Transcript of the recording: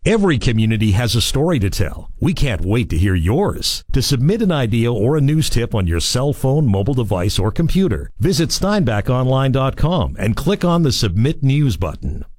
Every community has a story to tell. We can't wait to hear yours. To submit an idea or a news tip on your cell phone, mobile device, or computer, visit steinbachonline.com and click on the Submit News button.